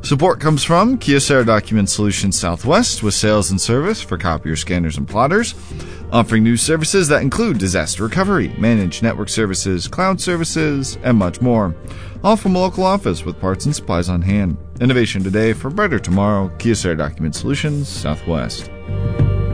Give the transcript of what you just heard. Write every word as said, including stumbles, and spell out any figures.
Support comes from Kyocera Document Solutions Southwest with sales and service for copier scanners and plotters, offering new services that include disaster recovery, managed network services, cloud services, and much more. All from a local office with parts and supplies on hand. Innovation today for brighter tomorrow. Kyocera Document Solutions Southwest.